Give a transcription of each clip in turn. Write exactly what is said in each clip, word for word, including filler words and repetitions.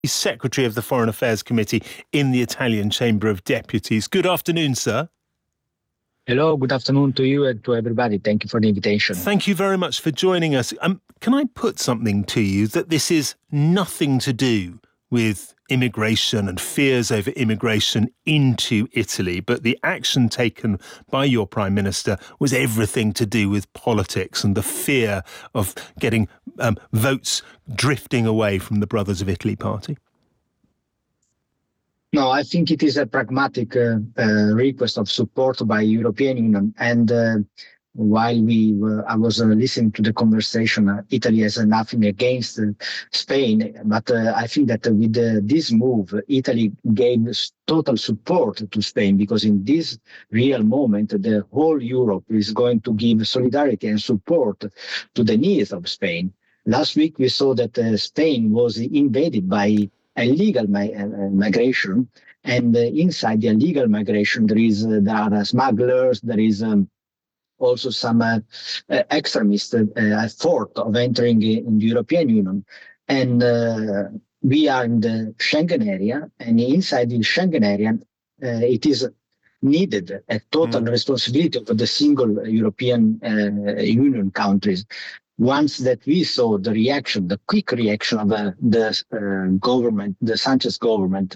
He's Secretary of the Foreign Affairs Committee in the Italian Chamber of Deputies. Good afternoon, sir. Hello, good afternoon to you and to everybody. Thank you for the invitation. Thank you very much for joining us. Um, can I put something to you that this is nothing to do with immigration and fears over immigration into Italy, but the action taken by your Prime Minister was everything to do with politics and the fear of getting um, votes drifting away from the Brothers of Italy party? No, I think it is a pragmatic uh, uh, request of support by European Union. And uh, while we were, I was uh, listening to the conversation, uh, Italy has uh, nothing against uh, Spain, but uh, I think that uh, with uh, this move, Italy gave total support to Spain, because in this real moment, the whole Europe is going to give solidarity and support to the needs of Spain. Last week, we saw that uh, Spain was invaded by illegal mi- uh, migration, and uh, inside the illegal migration, there is uh, there are uh, smugglers, there is um, also some uh, uh, extremist uh, effort of entering in the European Union, and uh, we are in the Schengen area, and inside the Schengen area, uh, it is needed a total mm. responsibility of the single European uh, Union countries. Once that we saw the reaction, the quick reaction of uh, the uh, government, the Sanchez government,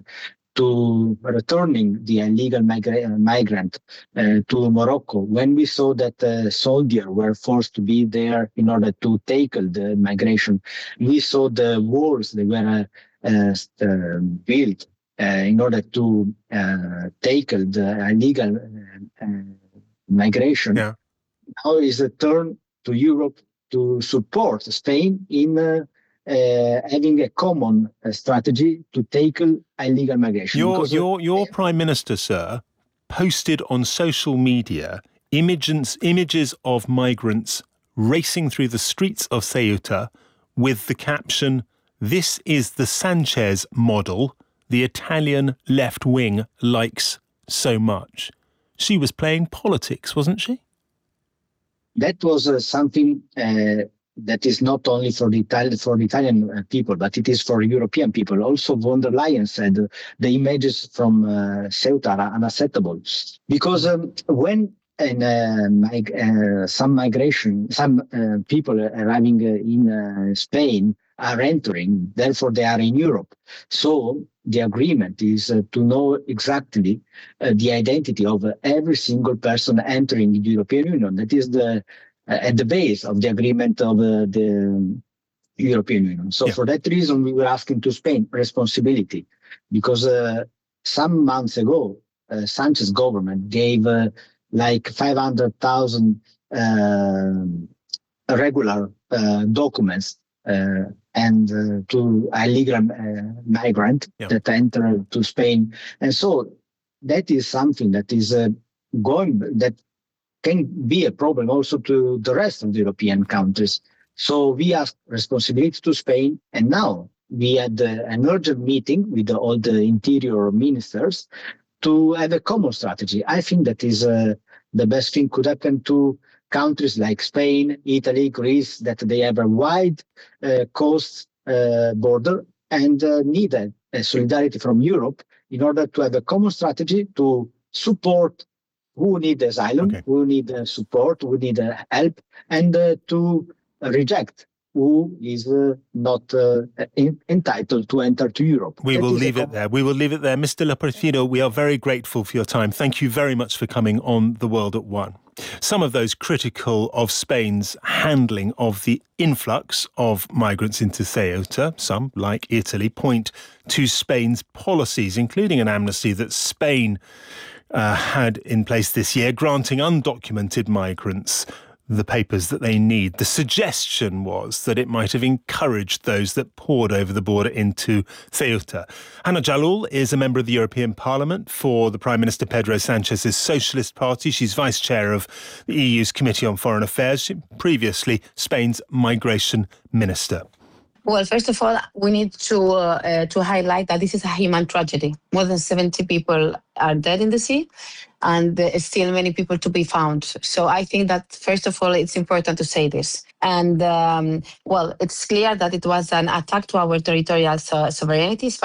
to returning the illegal migra- migrant uh, to Morocco, when we saw that uh, soldiers were forced to be there in order to tackle the migration, we saw the walls that were uh, uh, built uh, in order to uh, tackle the illegal uh, uh, migration. Yeah. Now is a turn to Europe to support Spain in uh, uh, having a common uh, strategy to tackle illegal migration. Your your your Prime Minister, sir, posted on social media images images of migrants racing through the streets of Ceuta with the caption, "This is the Sanchez model the Italian left wing likes so much." She was playing politics, wasn't she? That was uh, something uh, that is not only for the Italian for the Italian uh, people, but it is for European people. Also, von der Leyen said uh, the images from uh, Ceuta are unacceptable, because um, when in, uh, mig- uh, some migration, some uh, people arriving uh, in uh, Spain are entering, therefore they are in Europe. So the agreement is uh, to know exactly uh, the identity of uh, every single person entering the European Union. That is the uh, at the base of the agreement of uh, the European Union. So yeah. For that reason, we were asking to Spain responsibility, because uh, some months ago, uh, Sanchez government gave uh, like five hundred thousand uh, regular uh, documents uh, and uh, to illegal uh, migrant yeah. that enter to Spain. And so that is something that is uh, going, that can be a problem also to the rest of the European countries. So we asked responsibility to Spain, and now we had uh, an urgent meeting with the, all the interior ministers to have a common strategy. I think that is uh, the best thing could happen to countries like Spain, Italy, Greece, that they have a wide uh, coast uh, border and uh, need a, a solidarity from Europe in order to have a common strategy to support who need asylum, okay. who need uh, support, who need uh, help, and uh, to reject who is uh, not uh, in, entitled to enter to Europe. We that will leave it there. We will leave it there. Mister Loperfido, we are very grateful for your time. Thank you very much for coming on The World at One. Some of those critical of Spain's handling of the influx of migrants into Ceuta, some, like Italy, point to Spain's policies, including an amnesty that Spain uh, had in place this year, granting undocumented migrants the papers that they need. The suggestion was that it might have encouraged those that poured over the border into Ceuta. Hannah Jalloul is a member of the European Parliament for the Prime Minister Pedro Sanchez's Socialist Party. She's vice chair of the E U's Committee on Foreign Affairs, she, previously Spain's migration minister. Well, first of all, we need to uh, uh, to highlight that this is a human tragedy. More than seventy people are dead in the sea, and there is still many people to be found. So I think that, first of all, it's important to say this. And, um, well, it's clear that it was an attack to our territorial so- sovereignty.